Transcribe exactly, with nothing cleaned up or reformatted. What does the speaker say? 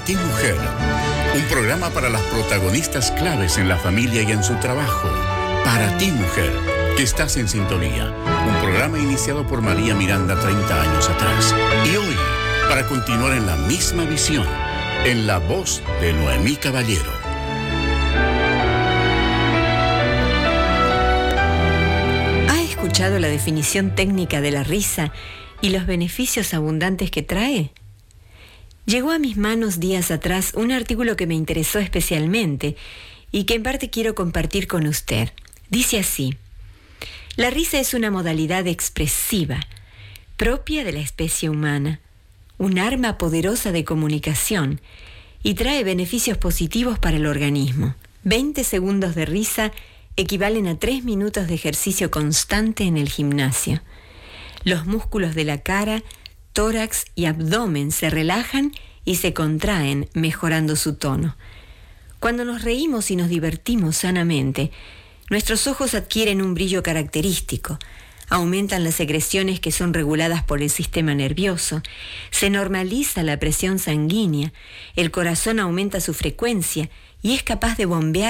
Para ti, mujer. Un programa para las protagonistas claves en la familia y en su trabajo. Para ti, mujer, que estás en sintonía. Un programa iniciado por María Miranda treinta años atrás. Y hoy, para continuar en la misma visión, en la voz de Noemí Caballero. ¿Ha escuchado la definición técnica de la risa y los beneficios abundantes que trae? Llegó a mis manos días atrás un artículo que me interesó especialmente y que en parte quiero compartir con usted. Dice así: la risa es una modalidad expresiva, propia de la especie humana, un arma poderosa de comunicación y trae beneficios positivos para el organismo. veinte segundos de risa equivalen a tres minutos de ejercicio constante en el gimnasio. Los músculos de la cara, tórax y abdomen se relajan y se contraen, mejorando su tono. Cuando nos reímos y nos divertimos sanamente, nuestros ojos adquieren un brillo característico, aumentan las secreciones que son reguladas por el sistema nervioso, se normaliza la presión sanguínea, el corazón aumenta su frecuencia y es capaz de bombear